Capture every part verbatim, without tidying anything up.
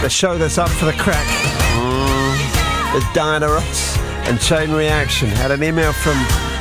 The show that's up for the crack. Mm. With Diana Ross and Chain Reaction. Had an email from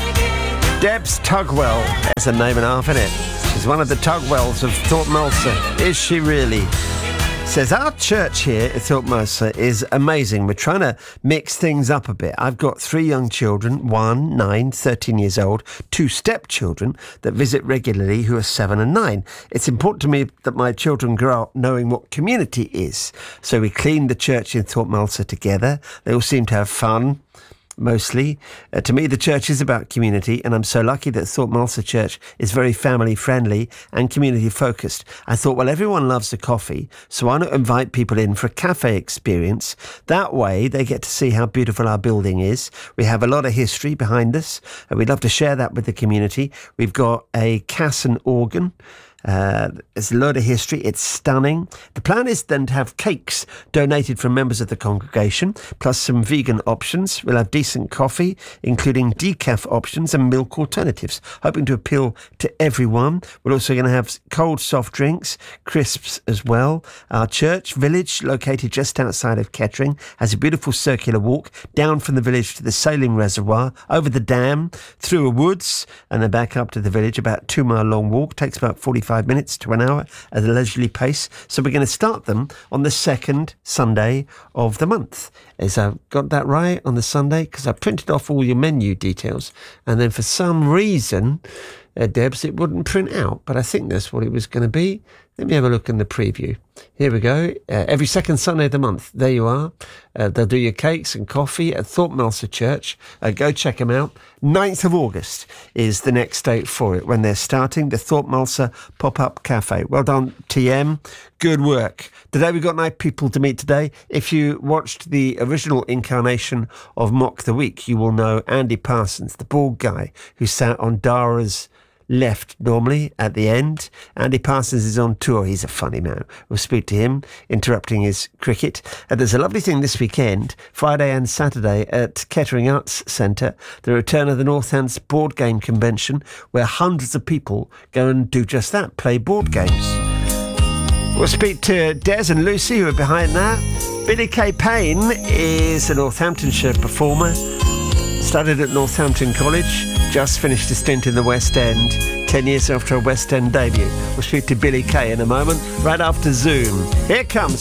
Debs Tugwell. That's a name and a half, isn't it? She's one of the Tugwells of Thorpe Mulser. Is she really? Says, our church here at Thorpe Mulser is amazing. We're trying to mix things up a bit. I've got three young children, one, nine, thirteen years old, two stepchildren that visit regularly who are seven and nine. It's important to me that my children grow up knowing what community is. So we clean the church in Thorpe Mulser together. They all seem to have fun. Mostly. Uh, to me, the church is about community, and I'm so lucky that Thorpe Mulser Church is very family-friendly and community-focused. I thought, well, everyone loves a coffee, so why not invite people in for a cafe experience? That way, they get to see how beautiful our building is. We have a lot of history behind us, and we'd love to share that with the community. We've got a Casson organ. Uh, there's a load of history. It's stunning. The plan is then to have cakes donated from members of the congregation, plus some vegan options. We'll have decent coffee, including decaf options and milk alternatives, hoping to appeal to everyone. We're also going to have cold soft drinks, crisps as well. Our church village, located just outside of Kettering, has a beautiful circular walk down from the village to the sailing reservoir, over the dam, through a woods, and then back up to the village. About a two mile long walk. Takes about forty-five minutes to an hour at a leisurely pace. So we're going to start them on the second Sunday of the month. Is I got that right on the Sunday? Because I printed off all your menu details, and then for some reason, uh, Debs, it wouldn't print out. But I think that's what it was going to be. Let me have a look in the preview. Here we go. Uh, every second Sunday of the month. There you are. Uh, they'll do your cakes and coffee at Thorpe Mulser Church. Uh, go check them out. ninth of August is the next date for it, when they're starting the Thorpe Mulser Pop-Up Cafe. Well done, T M. Good work. Today we've got nine people to meet today. If you watched the original incarnation of Mock the Week, you will know Andy Parsons, the bald guy who sat on Dara's left normally at the end. Andy Parsons is on tour. He's a funny man. We'll speak to him, interrupting his cricket. And there's a lovely thing this weekend, Friday and Saturday, at Kettering Arts Centre, the return of the Northants Board Game Convention, where hundreds of people go and do just that, play board games. We'll speak to Des and Lucy, who are behind that. Billy Kay Payne is a Northamptonshire performer. Studied at Northampton College, just finished a stint in the West End, ten years after a West End debut. We'll speak to Billy Kay in a moment, right after Zoom. Here comes